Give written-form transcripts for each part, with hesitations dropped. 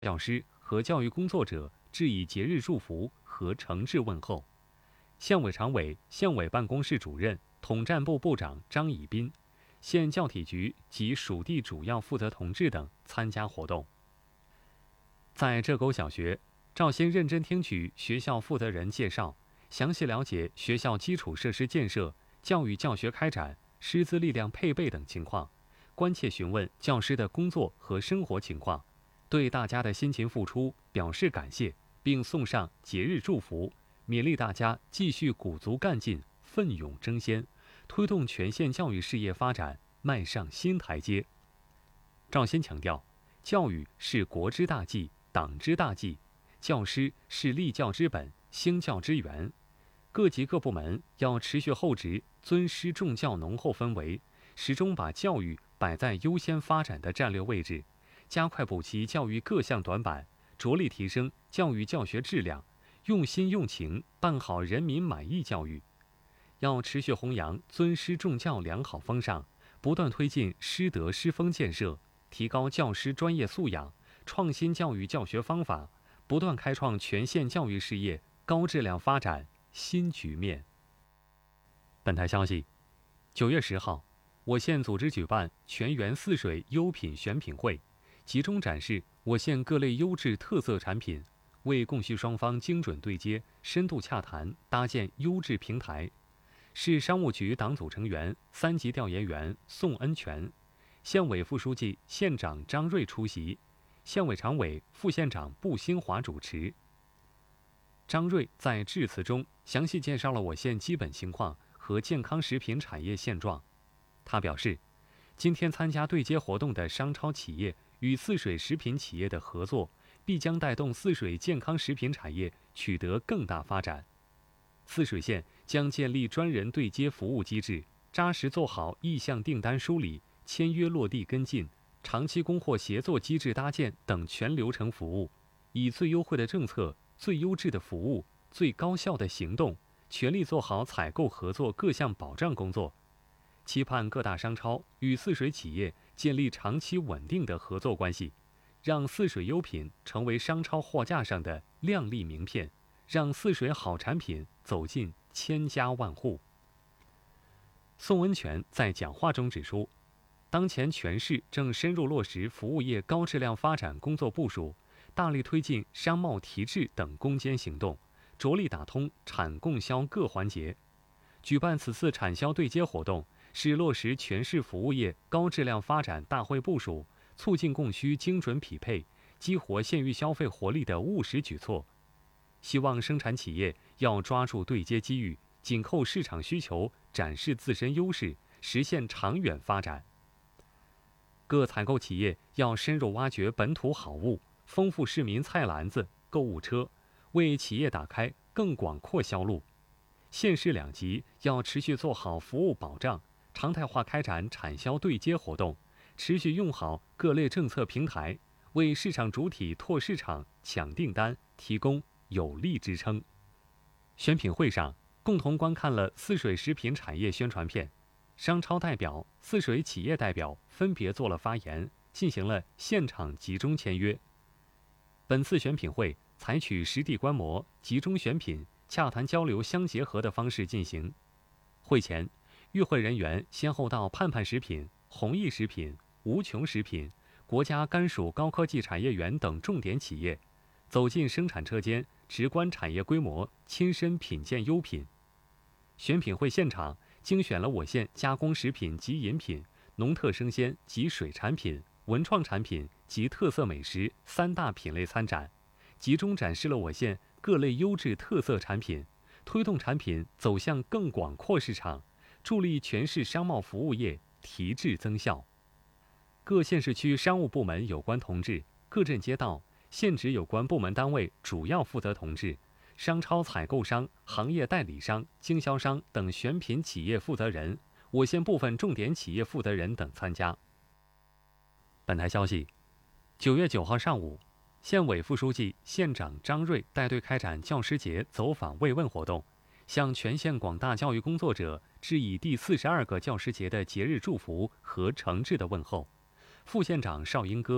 教师和教育工作者致以节日祝福和诚挚问候。县委常委、县委办公室主任、统战部部长张以斌、县教体局及属地主要负责同志等参加活动。在浙沟小学，赵先认真听取学校负责人介绍，详细了解学校基础设施建设、教育教学开展、师资力量配备等情况，关切询问教师的工作和生活情况，对大家的辛勤付出表示感谢，并送上节日祝福，勉励大家继续鼓足干劲，奋勇争先，推动全县教育事业发展迈上新台阶。赵先强调，教育是国之大计、党之大计，教师是立教之本、兴教之源。各级各部门要持续厚植尊师重教浓厚氛围，始终把教育摆在优先发展的战略位置，加快补齐教育各项短板，着力提升教育教学质量，用心用情办好人民满意教育。要持续弘扬尊师重教良好风尚，不断推进师德师风建设，提高教师专业素养，创新教育教学方法，不断开创全县教育事业高质量发展新局面。本台消息，9月10号，我县组织举办全员泗水优品选品会，集中展示我县各类优质特色产品，为供需双方精准对接、深度洽谈搭建优质平台。市商务局党组成员、3级调研员宋恩全，县委副书记、县长张瑞出席，县委常委、副县长步兴华主持。张瑞在致辞中详细介绍了我县基本情况和健康食品产业现状。他表示，今天参加对接活动的商超企业与泗水食品企业的合作，必将带动泗水健康食品产业取得更大发展。泗水县将建立专人对接服务机制，扎实做好意向订单梳理、签约落地跟进、长期供货协作机制搭建等全流程服务，以最优惠的政策、最优质的服务、最高效的行动，全力做好采购合作各项保障工作。期盼各大商超与泗水企业建立长期稳定的合作关系，让泗水优品成为商超货架上的亮丽名片，让泗水好产品走进千家万户。宋恩全在讲话中指出，当前全市正深入落实服务业高质量发展工作部署，大力推进商贸提质等攻坚行动，着力打通产供销各环节。举办此次产销对接活动，是落实全市服务业高质量发展大会部署，促进供需精准匹配，激活县域消费活力的务实举措。希望生产企业要抓住对接机遇，紧扣市场需求，展示自身优势，实现长远发展。各采购企业要深入挖掘本土好物，丰富市民菜篮子、购物车，为企业打开更广阔销路。县市两级要持续做好服务保障，常态化开展产销对接活动，持续用好各类政策平台，为市场主体拓市场、抢订单提供有力支撑。选品会上，共同观看了泗水食品产业宣传片，商超代表、泗水企业代表分别做了发言，进行了现场集中签约。本次选品会采取实地观摩、集中选品、洽谈交流相结合的方式进行。会前，与会人员先后到盼盼食品、弘毅食品、无穷食品、国家甘薯高科技产业园等重点企业，走进生产车间，直观产业规模，亲身品鉴优品。选品会现场精选了我县加工食品及饮品、农特生鲜及水产品、文创产品及特色美食3大品类参展，集中展示了我县各类优质特色产品，推动产品走向更广阔市场，助力全市商贸服务业提质增效。各县市区商务部门有关同志、各镇街道、县直有关部门单位主要负责同志、商超采购商、行业代理商、经销商等选品企业负责人、我县部分重点企业负责人等参加。本台消息，9月9号上午，县委副书记、县长张瑞带队开展教师节走访慰问活动，向全县广大教育工作者致以第42个教师节的节日祝福和诚挚的问候。副县长邵英歌、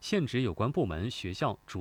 现职有关部门、学校主